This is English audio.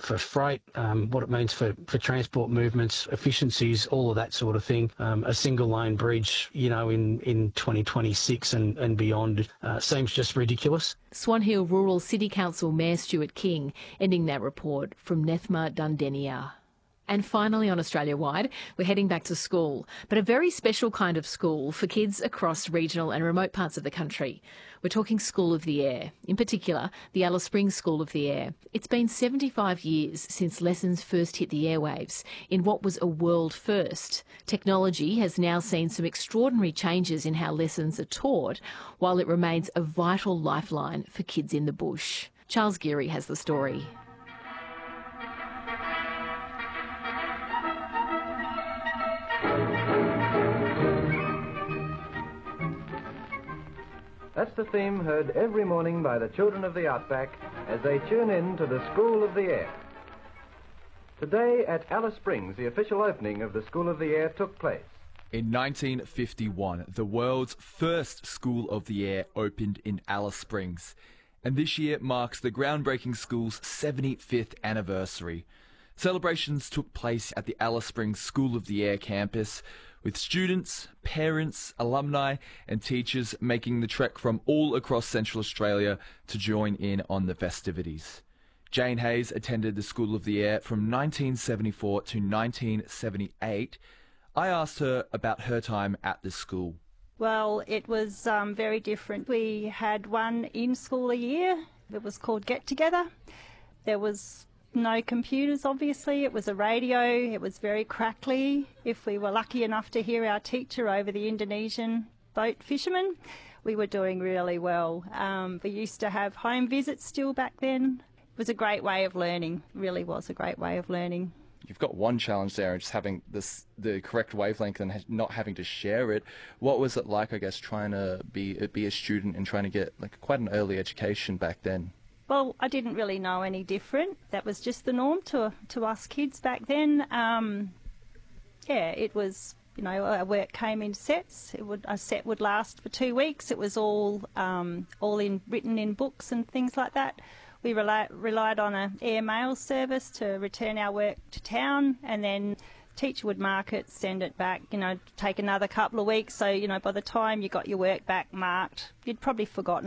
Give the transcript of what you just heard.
for freight, what it means for transport movements, efficiencies, all of that sort of thing. A single lane bridge, in 2026 and beyond seems just ridiculous. Swan Hill Rural City Council Mayor Stuart King ending that report from Nethma Dundenia. And finally on Australia-wide, we're heading back to school, but a very special kind of school for kids across regional and remote parts of the country. We're talking School of the Air, in particular the Alice Springs School of the Air. It's been 75 years since lessons first hit the airwaves in what was a world first. Technology has now seen some extraordinary changes in how lessons are taught, while it remains a vital lifeline for kids in the bush. Charles Geary has the story. That's the theme heard every morning by the children of the Outback as they tune in to the School of the Air. Today at Alice Springs, the official opening of the School of the Air took place. In 1951, the world's first School of the Air opened in Alice Springs, and this year marks the groundbreaking school's 75th anniversary. Celebrations took place at the Alice Springs School of the Air campus, with students, parents, alumni and teachers making the trek from all across Central Australia to join in on the festivities. Jane Hayes attended the School of the Air from 1974 to 1978. I asked her about her time at the school. Well, it was very different. We had one in-school a year. It was called Get Together. There was no computers, obviously. It was a radio. It was very crackly. If we were lucky enough to hear our teacher over the Indonesian boat fishermen, we were doing really well. We used to have home visits still back then. It was a great way of learning. It really was a great way of learning. You've got one challenge there, just having the correct wavelength and not having to share it. What was it like, I guess, trying to be a student and trying to get quite an early education back then? Well, I didn't really know any different. That was just the norm to us kids back then. It was, our work came in sets. A set would last for 2 weeks. It was all written in books and things like that. We relied on an air mail service to return our work to town, and then teacher would mark it, send it back, take another couple of weeks. So, by the time you got your work back marked, you'd probably forgotten